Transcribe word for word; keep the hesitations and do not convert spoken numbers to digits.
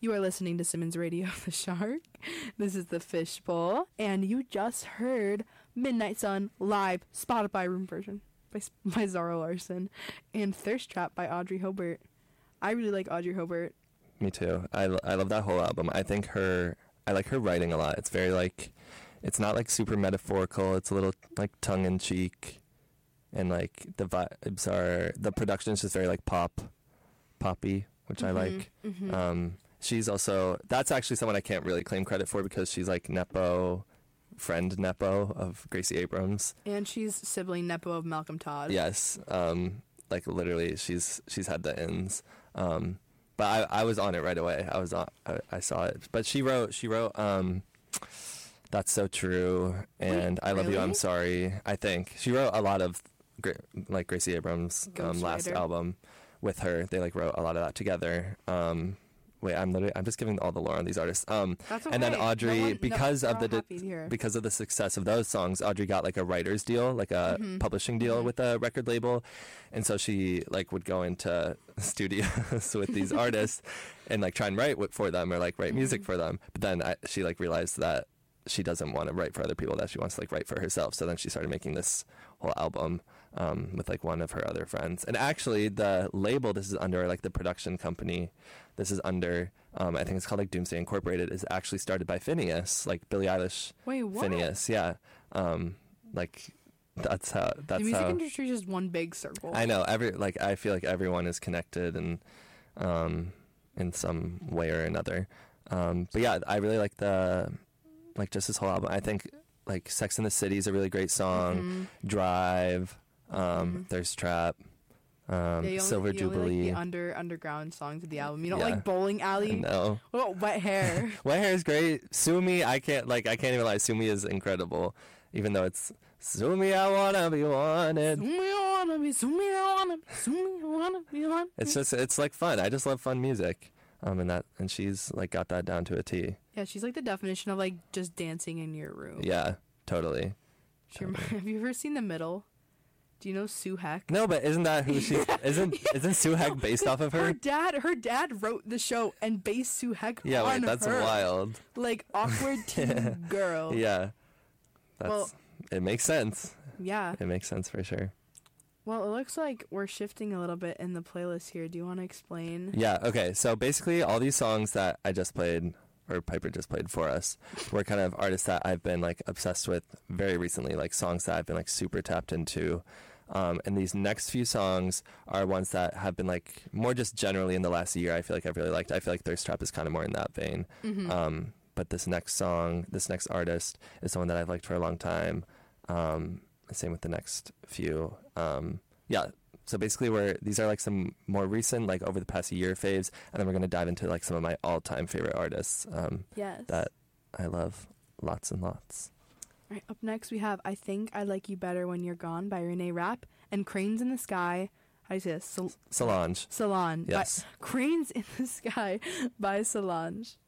You are listening to Simmons Radio, The Shark. This is the Fishbowl, and you just heard Midnight Sun live Spotify room version by by Zara Larsson and Thirst Trap by Audrey Hobart. I really like Audrey Hobart. Me too. I, I love that whole album. I think her, I like her writing a lot. It's very like, it's not like super metaphorical. It's a little like tongue in cheek, and like the vibes are, the production is just very like pop, poppy, which mm-hmm, I like. Mm-hmm. Um, she's also, that's actually someone I can't really claim credit for because she's like Nepo, friend Nepo of Gracie Abrams. And she's sibling Nepo of Malcolm Todd. Yes. Um, like literally she's, she's had the ins. Um, but I, I was on it right away. I was on, I, I saw it, but she wrote, she wrote, um, That's So True. And Wait, I Love really? You, I'm Sorry. I think she wrote a lot of like Gracie Abrams' um, last album with her. They like wrote a lot of that together. Um, Wait, I'm literally, I'm just giving all the lore on these artists. Um, That's okay. And then Audrey, no one, because no, of the di- because of the success of those songs, Audrey got like a writer's deal, like a mm-hmm. publishing deal mm-hmm. with a record label, and so she like would go into studios with these artists and like try and write for them or like write mm-hmm. music for them. But then I, she like realized that she doesn't want to write for other people; that she wants to like write for herself. So then she started making this whole album um, with like one of her other friends. And actually, the label this is under, like the production company. This is under, um, I think it's called like Doomsday Incorporated, is actually started by Phineas, like Billie Eilish. Wait, what? Phineas, yeah. Um, like, that's how, that's the music how, industry is just one big circle. I know, every, like, I feel like everyone is connected and, um, in some way or another. Um, but yeah, I really like the, like, just this whole album. I think, like, Sex and the City is a really great song. Mm-hmm. Drive, um, mm-hmm. Thirst Trap. Um, yeah, you only, Silver you Jubilee. Only like the under underground songs of the album. You don't yeah. like Bowling Alley? No. What about Wet Hair? Wet Hair is great. Sue Me, I can't like I can't even lie. Sue Me is incredible, even though it's Sue Me, I wanna be wanted. Sue me, I wanna be. Sue me, I wanna be. Sue me, I wanna be wanted. It's just it's like fun. I just love fun music. Um, and that and she's like got that down to a T. Yeah, she's like the definition of like just dancing in your room. Yeah, totally. She totally. Rem- have you ever seen The Middle? Do you know Sue Heck? No, but isn't that who she isn't? Isn't Sue Heck based off of her? Her dad, her dad wrote the show and based Sue Heck yeah, on wait, that's her. wild. Like awkward teen girl. Yeah, that's well, it makes sense. Yeah, it makes sense for sure. Well, it looks like we're shifting a little bit in the playlist here. Do you want to explain? Yeah. Okay. So basically, all these songs that I just played, or Piper just played for us, were kind of artists that I've been like obsessed with very recently, like songs that I've been like super tapped into. Um, and these next few songs are ones that have been like more just generally in the last year. I feel like I've really liked. I feel like Thirst Trap is kind of more in that vein. Mm-hmm. Um, but this next song, this next artist is someone that I've liked for a long time. Um, same with the next few. Um, yeah. So basically, we're these are like some more recent, like over the past year faves, and then we're gonna dive into like some of my all-time favorite artists. Um, yes. That I love lots and lots. All right, up next we have I Think I Like You Better When You're Gone by Renee Rapp and Cranes in the Sky. How do you say this? Sol- Solange. Solange. Yes. By, Cranes in the Sky by Solange.